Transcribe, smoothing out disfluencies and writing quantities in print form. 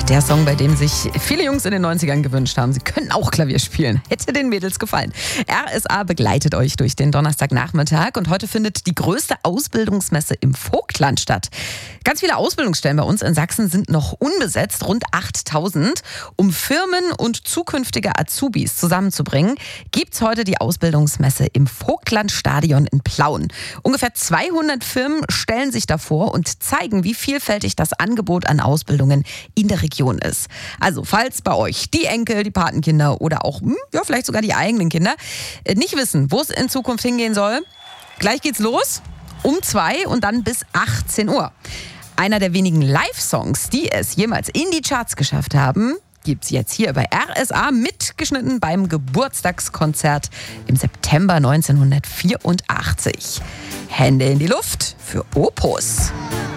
Der Song, bei dem sich viele Jungs in den 90ern gewünscht haben, sie können auch Klavier spielen. Hätte den Mädels gefallen. RSA begleitet euch durch den Donnerstagnachmittag und heute findet die größte Ausbildungsmesse im Vogtland statt. Ganz viele Ausbildungsstellen bei uns in Sachsen sind noch unbesetzt, rund 8000. Um Firmen und zukünftige Azubis zusammenzubringen, gibt's heute die Ausbildungsmesse im Vogtlandstadion in Plauen. Ungefähr 200 Firmen stellen sich davor und zeigen, wie vielfältig das Angebot an Ausbildungen in der Region ist. Also falls bei euch die Enkel, die Patenkinder oder auch vielleicht sogar die eigenen Kinder nicht wissen, wo es in Zukunft hingehen soll, gleich geht's los um 2 und dann bis 18 Uhr. Einer der wenigen Live-Songs, die es jemals in die Charts geschafft haben, gibt's jetzt hier bei RSA mitgeschnitten beim Geburtstagskonzert im September 1984. Hände in die Luft für Opus.